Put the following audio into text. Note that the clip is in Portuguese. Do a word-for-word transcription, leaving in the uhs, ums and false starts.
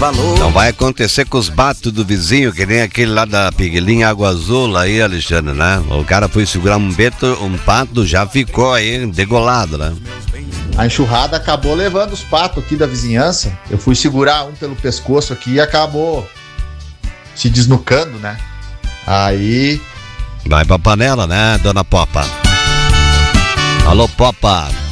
valor. Não vai acontecer com os batos do vizinho, que nem aquele lá da Piguelinha Água Azul aí, Alexandre, né? O cara foi segurar um beto, um pato, já ficou aí degolado, né? A enxurrada acabou levando os patos aqui da vizinhança. Eu fui segurar um pelo pescoço aqui e acabou se desnucando, né? Aí... Vai pra panela, né, dona Popa? Alô, Popa.